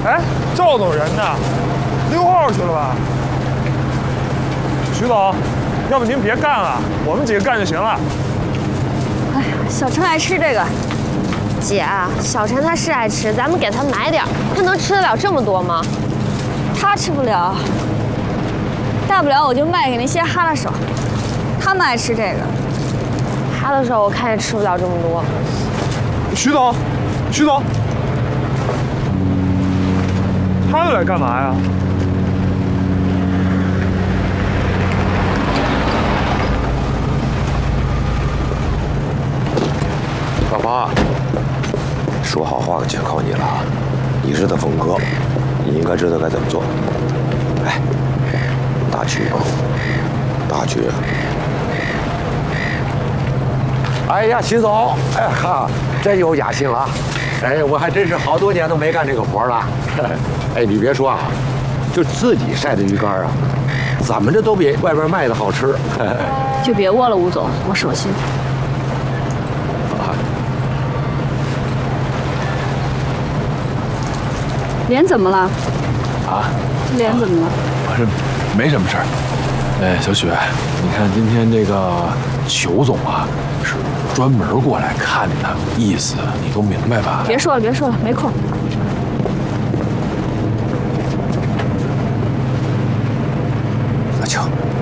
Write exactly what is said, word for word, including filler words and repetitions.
哎，赵总人呢？溜号去了吧？徐总，要不您别干了，我们几个干就行了。 哎呀，小陈爱吃这个。姐，小陈他是爱吃，咱们给他买点，他能吃得了这么多吗？ 他吃不了，大不了我就卖给那些哈拉手，他们爱吃这个。 哈拉手我看也吃不了这么多。 徐总，徐总，他们来干嘛呀？ 老婆，说好话可全靠你了啊！你是他峰哥，你应该知道该怎么做。来，大曲啊，大曲。哎呀，徐总，哎哈，真有雅兴啊！哎，我还真是好多年都没干这个活了。哎，你别说啊，就自己晒的鱼竿啊，怎么着都比外边卖的好吃。 就别握了，吴总，我手心。脸怎么了？ 啊？ 脸怎么了？ 我是没什么事儿。哎，小雪，你看今天这个裘总啊，是专门过来看他，意思你都明白吧？ 别说了，别说了，没空。 阿秋，